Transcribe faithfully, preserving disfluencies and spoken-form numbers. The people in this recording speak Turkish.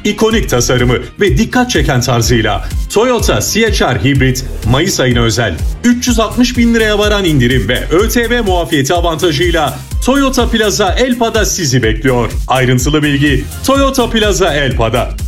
ikonik tasarımı ve dikkat çeken tarzıyla Toyota C H R Hybrid Mayıs ayına özel üç yüz altmış bin liraya varan indirim ve ÖTV muafiyeti avantajıyla Toyota Plaza Elpa'da sizi bekliyor. Ayrıntılı bilgi Toyota Plaza Elpa'da.